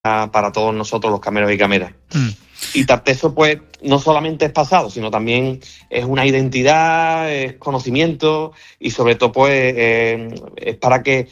para todos nosotros los cameros y cameras. Y Tartesos, pues, no solamente es pasado, sino también es una identidad, es conocimiento y sobre todo, pues, es para que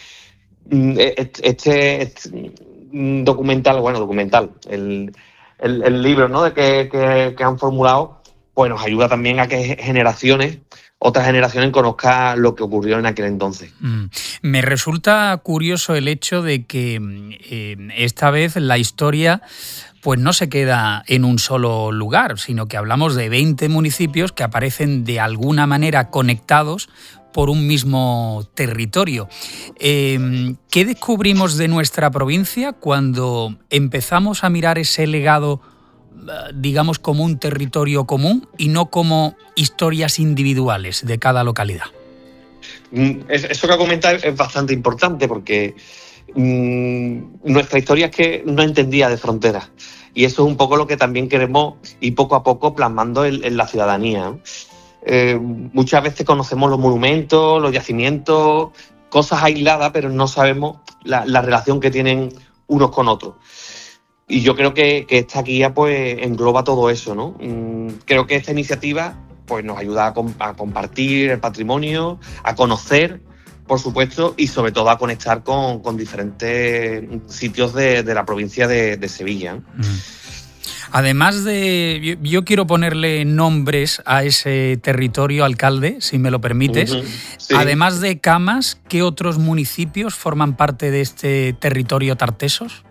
este documental, el libro, ¿no?, de que han formulado, pues nos ayuda también a que otras generaciones conozcan lo que ocurrió en aquel entonces. Me resulta curioso el hecho de que esta vez la historia pues no se queda en un solo lugar, sino que hablamos de 20 municipios que aparecen de alguna manera conectados por un mismo territorio. ¿Qué descubrimos de nuestra provincia cuando empezamos a mirar ese legado, digamos, como un territorio común y no como historias individuales de cada localidad? Eso que comentas es bastante importante porque nuestra historia es que no entendía de fronteras y eso es un poco lo que también queremos ir poco a poco plasmando en la ciudadanía. Muchas veces conocemos los monumentos, los yacimientos, cosas aisladas, pero no sabemos la relación que tienen unos con otros. Y yo creo que esta guía pues engloba todo eso, ¿no? Creo que esta iniciativa pues nos ayuda a compartir el patrimonio, a conocer, por supuesto, y sobre todo a conectar con diferentes sitios de la provincia de Sevilla. Además de... Yo quiero ponerle nombres a ese territorio, alcalde, si me lo permites. Sí. Además de Camas, ¿qué otros municipios forman parte de este territorio Tartesos?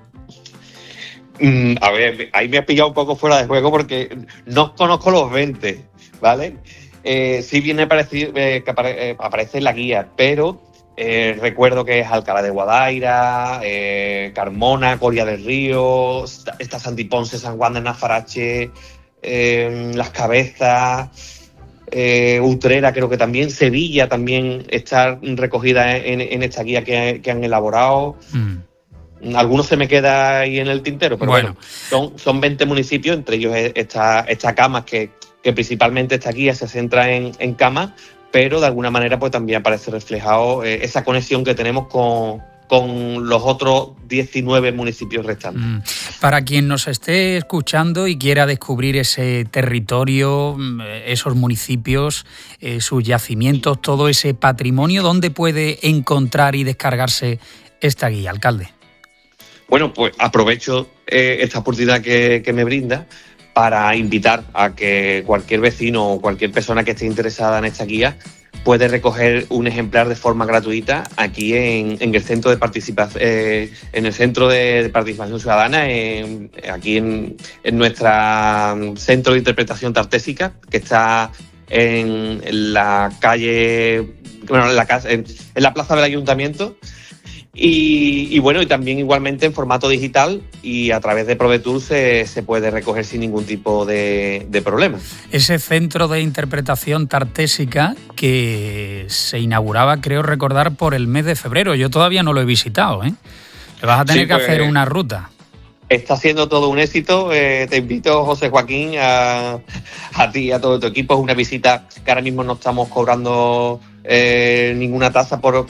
A ver, ahí me has pillado un poco fuera de juego porque no conozco los 20, ¿vale? Sí viene que aparece en la guía, pero recuerdo que es Alcalá de Guadaira, Carmona, Coria del Río, está Santiponce, San Juan de Nazarache, Las Cabezas, Utrera creo que también, Sevilla también está recogida en esta guía que han elaborado. Algunos se me queda ahí en el tintero, pero bueno son 20 municipios, entre ellos está Camas, que principalmente esta guía se centra en Camas, pero de alguna manera pues también aparece reflejado esa conexión que tenemos con los otros 19 municipios restantes. Para quien nos esté escuchando y quiera descubrir ese territorio, esos municipios, sus yacimientos, todo ese patrimonio, ¿dónde puede encontrar y descargarse esta guía, alcalde? Bueno, pues aprovecho esta oportunidad que me brinda para invitar a que cualquier vecino o cualquier persona que esté interesada en esta guía puede recoger un ejemplar de forma gratuita aquí en el centro de participación, ciudadana, aquí en nuestro centro de interpretación tartésica, que está en la calle, en la plaza del Ayuntamiento. Y bueno, y también igualmente en formato digital y a través de ProVetour se puede recoger sin ningún tipo de problema. Ese centro de interpretación tartésica que se inauguraba, creo recordar, por el mes de febrero. Yo todavía no lo he visitado, ¿eh? Le vas a tener que hacer una ruta. Está siendo todo un éxito. Te invito, José Joaquín, a ti y a todo tu equipo. Es una visita que ahora mismo no estamos cobrando ninguna tasa por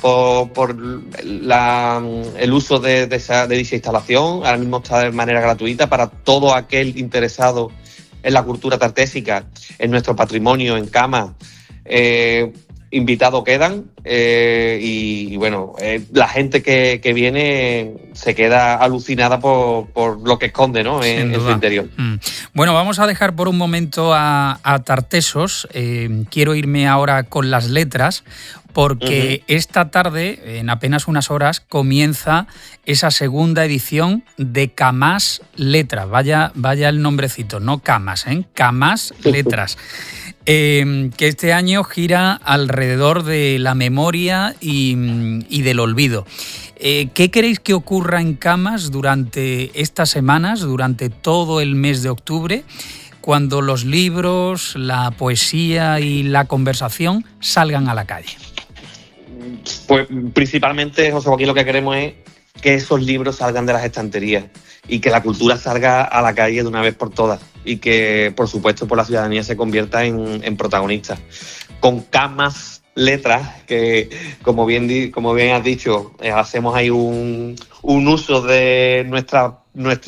el uso de dicha instalación. Ahora mismo está de manera gratuita para todo aquel interesado en la cultura tartésica, en nuestro patrimonio, en Camas. Invitados quedan y bueno, la gente que viene se queda alucinada por lo que esconde, ¿no?, en su interior. Bueno, vamos a dejar por un momento a Tartesos. Quiero irme ahora con las letras porque esta tarde, en apenas unas horas, comienza esa segunda edición de Camas Letras. Vaya el nombrecito, no Camas, Camas Letras. Que este año gira alrededor de la memoria y del olvido. ¿Qué queréis que ocurra en Camas durante estas semanas, durante todo el mes de octubre, cuando los libros, la poesía y la conversación salgan a la calle? Pues principalmente, José Joaquín, lo que queremos es que esos libros salgan de las estanterías y que la cultura salga a la calle de una vez por todas y que, por supuesto, por la ciudadanía se convierta en protagonista. Con Camas Letras, que como bien has dicho, hacemos ahí un uso de nuestra nuestra